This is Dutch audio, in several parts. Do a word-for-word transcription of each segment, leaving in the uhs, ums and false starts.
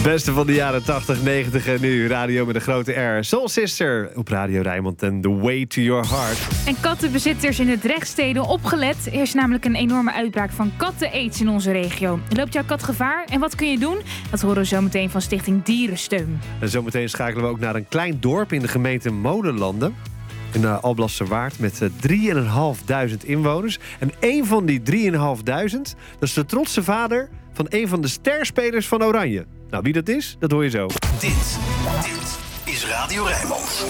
Beste van de jaren tachtig, negentig en nu. Radio met een grote R. Soul Sister op Radio Rijnmond en The Way to Your Heart. En kattenbezitters in de Drechtsteden opgelet. Er is namelijk een enorme uitbraak van katten-aids in onze regio. Loopt jouw kat gevaar? En wat kun je doen? Dat horen we zometeen van Stichting Dierensteun. En zometeen schakelen we ook naar een klein dorp in de gemeente Molenlanden. In uh, Alblasserwaard met uh, drieënhalfduizend inwoners. En één van die drieënhalfduizend, dat is de trotse vader van een van de sterspelers van Oranje. Nou, wie dat is, dat hoor je zo. Dit, dit is Radio Rijnmond.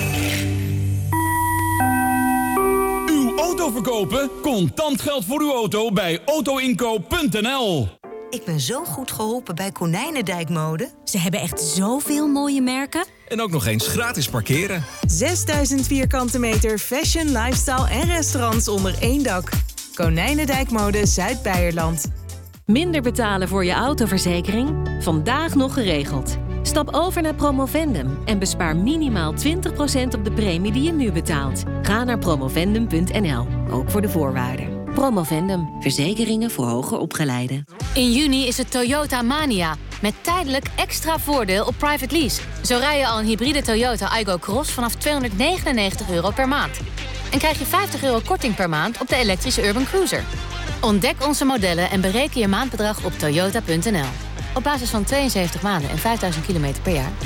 Uw auto verkopen? Contant geld voor uw auto bij autoinkoop punt n l. Ik ben zo goed geholpen bij Konijnendijk Mode. Ze hebben echt zoveel mooie merken. En ook nog eens gratis parkeren. zesduizend vierkante meter fashion, lifestyle en restaurants onder één dak. Konijnendijk Mode Zuid-Beierland. Minder betalen voor je autoverzekering? Vandaag nog geregeld. Stap over naar Promovendum en bespaar minimaal twintig procent op de premie die je nu betaalt. Ga naar promovendum punt n l, ook voor de voorwaarden. Promovendum, verzekeringen voor hoger opgeleiden. In juni is het Toyota Mania, met tijdelijk extra voordeel op private lease. Zo rij je al een hybride Toyota Aygo Cross vanaf tweehonderdnegenennegentig euro per maand. En krijg je vijftig euro korting per maand op de elektrische Urban Cruiser. Ontdek onze modellen en bereken je maandbedrag op toyota punt n l. Op basis van tweeënzeventig maanden en vijfduizend kilometer per jaar.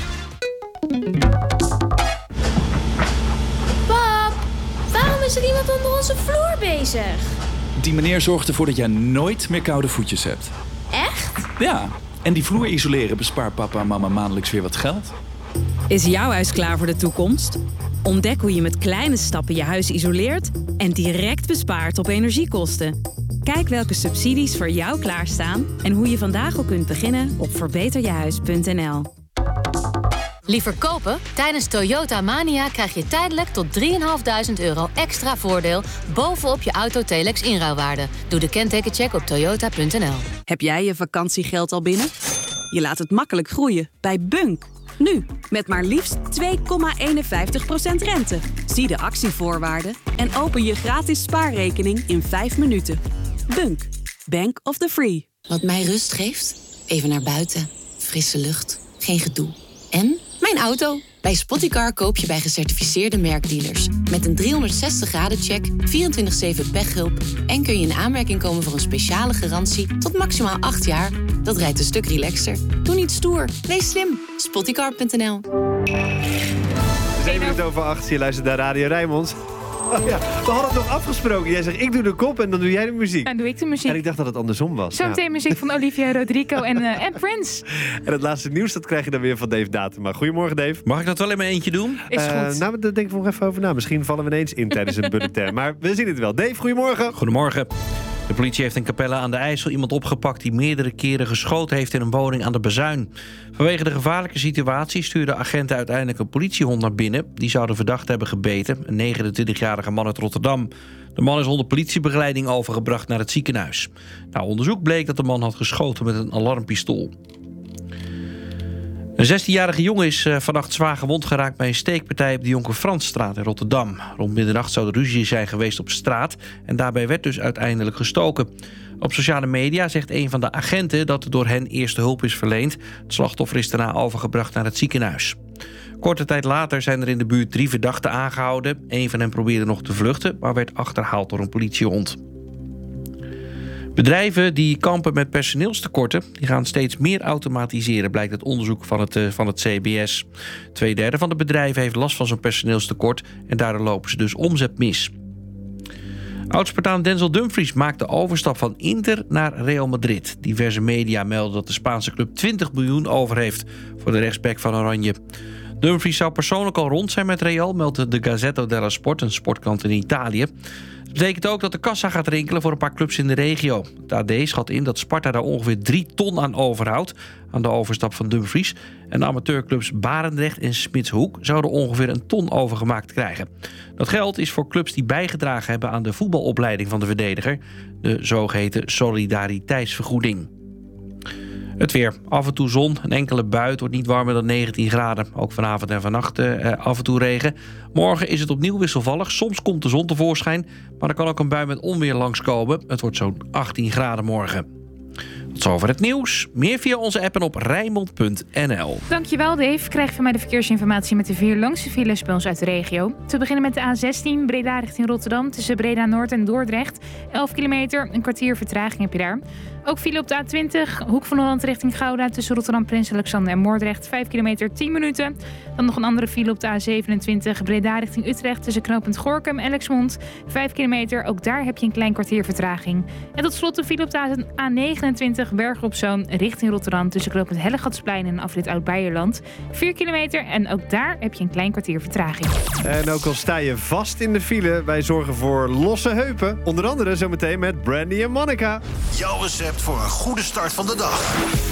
Pap, waarom is er iemand onder onze vloer bezig? Die meneer zorgt ervoor dat jij nooit meer koude voetjes hebt. Echt? Ja, en die vloer isoleren bespaart papa en mama maandelijks weer wat geld. Is jouw huis klaar voor de toekomst? Ontdek hoe je met kleine stappen je huis isoleert en direct bespaart op energiekosten. Kijk welke subsidies voor jou klaarstaan en hoe je vandaag al kunt beginnen op verbeter je huis punt n l. Liever kopen? Tijdens Toyota Mania krijg je tijdelijk tot drieënhalfduizend euro extra voordeel bovenop je auto-Telex inruilwaarde. Doe de kentekencheck op toyota punt n l. Heb jij je vakantiegeld al binnen? Je laat het makkelijk groeien bij Bunk. Nu, met maar liefst twee komma eenenvijftig procent rente. Zie de actievoorwaarden en open je gratis spaarrekening in vijf minuten. Bunk, Bank of the Free. Wat mij rust geeft? Even naar buiten. Frisse lucht. Geen gedoe. En mijn auto. Bij Spottycar koop je bij gecertificeerde merkdealers. Met een driehonderdzestig graden check, vierentwintig zeven pechhulp... en kun je in aanmerking komen voor een speciale garantie tot maximaal acht jaar. Dat rijdt een stuk relaxer. Doe niet stoer. Wees slim. Spottycar punt n l. zeven minuten over acht, je luistert naar Radio Rijnmond. Oh ja, we hadden het nog afgesproken. Jij zegt, ik doe de kop en dan doe jij de muziek. En doe ik de muziek. En ik dacht dat het andersom was. Zometeen ja. muziek van Olivia Rodrigo en, uh, en Prince. En het laatste nieuws, dat krijg je dan weer van Dave Datema. Goedemorgen, Dave. Mag ik dat wel in mijn eentje doen? Is goed. Uh, nou, daar denk ik nog even over na. Misschien vallen we ineens in tijdens een bulletin. Maar we zien het wel. Dave, goedemorgen. Goedemorgen. De politie heeft in Capelle aan de IJssel iemand opgepakt die meerdere keren geschoten heeft in een woning aan de Bazuin. Vanwege de gevaarlijke situatie stuurden agenten uiteindelijk een politiehond naar binnen. Die zou de verdachte hebben gebeten, een negenentwintigjarige man uit Rotterdam. De man is onder politiebegeleiding overgebracht naar het ziekenhuis. Na onderzoek bleek dat de man had geschoten met een alarmpistool. Een zestienjarige jongen is vannacht zwaar gewond geraakt bij een steekpartij op de Jonker Fransstraat in Rotterdam. Rond middernacht zou de ruzie zijn geweest op straat en daarbij werd dus uiteindelijk gestoken. Op sociale media zegt een van de agenten dat door hen eerste hulp is verleend. Het slachtoffer is daarna overgebracht naar het ziekenhuis. Korte tijd later zijn er in de buurt drie verdachten aangehouden. Een van hen probeerde nog te vluchten, maar werd achterhaald door een politiehond. Bedrijven die kampen met personeelstekorten, die gaan steeds meer automatiseren, blijkt uit onderzoek van het, van het C B S. Tweederde van de bedrijven heeft last van zo'n personeelstekort en daardoor lopen ze dus omzet mis. Oud-Spartaan Denzel Dumfries maakt de overstap van Inter naar Real Madrid. Diverse media melden dat de Spaanse club twintig miljoen over heeft voor de rechtsback van Oranje. Dumfries zou persoonlijk al rond zijn met Real, meldt de Gazzetta dello Sport, een sportkrant in Italië. Dat betekent ook dat de kassa gaat rinkelen voor een paar clubs in de regio. Het A D schat in dat Sparta daar ongeveer drie ton aan overhoudt aan de overstap van Dumfries. En de amateurclubs Barendrecht en Smitshoek zouden ongeveer een ton overgemaakt krijgen. Dat geld is voor clubs die bijgedragen hebben aan de voetbalopleiding van de verdediger, de zogeheten solidariteitsvergoeding. Het weer. Af en toe zon, een enkele bui. Het wordt niet warmer dan negentien graden. Ook vanavond en vannacht uh, af en toe regen. Morgen is het opnieuw wisselvallig. Soms komt de zon tevoorschijn, maar er kan ook een bui met onweer langskomen. Het wordt zo'n achttien graden morgen. Tot zover het nieuws. Meer via onze app en op Rijnmond punt n l. Dankjewel Dave. Krijg van mij de verkeersinformatie met de vier langste files bij ons uit de regio. Te beginnen met de A zestien, Breda richting Rotterdam. Tussen Breda Noord en Dordrecht. elf kilometer, een kwartier vertraging heb je daar. Ook file op de A twintig, Hoek van Holland richting Gouda. Tussen Rotterdam, Prins Alexander en Moordrecht. vijf kilometer, tien minuten. Dan nog een andere file op de A zevenentwintig, Breda richting Utrecht. Tussen knooppunt Gorinchem en Lexmond. vijf kilometer, ook daar heb je een klein kwartier vertraging. En tot slot de file op de A negenentwintig, Bergen op Zoom richting Rotterdam. Tussen knooppunt Hellegatsplein en afrit Oud-Beierland. vier kilometer en ook daar heb je een klein kwartier vertraging. En ook al sta je vast in de file, wij zorgen voor losse heupen. Onder andere zometeen met Brandy en Monica. Jouw recept voor een goede start van de dag.